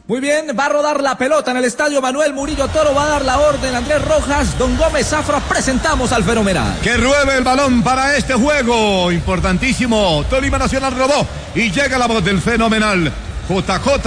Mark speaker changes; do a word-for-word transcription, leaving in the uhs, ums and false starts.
Speaker 1: Muy bien, va a rodar la pelota en el estadio Manuel Murillo Toro, va a dar la orden Andrés Rojas, Don Gómez Zafra, presentamos al fenomenal.
Speaker 2: Que ruede el balón para este juego, importantísimo, Tolima Nacional robó y llega la voz del fenomenal, J J.